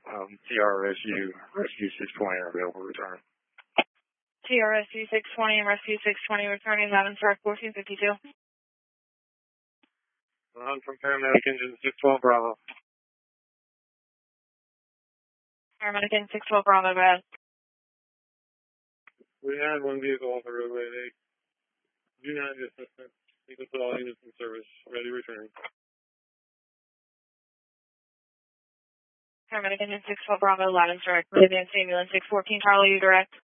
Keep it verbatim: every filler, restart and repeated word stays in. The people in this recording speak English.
um, T R S U, Rescue six twenty are available to return. T R S U six twenty and Rescue six twenty returning, Madam Star fourteen fifty-two. I'm from Paramedic Engine six twelve Bravo. Paramedic Engine six twelve Bravo, go ahead. We had one vehicle off the roadway. They do not need assistance. You can put all units in service. Ready returning. Paramedic Engine six twelve Bravo, Latins direct. Ambulance six fourteen Charlie, you direct.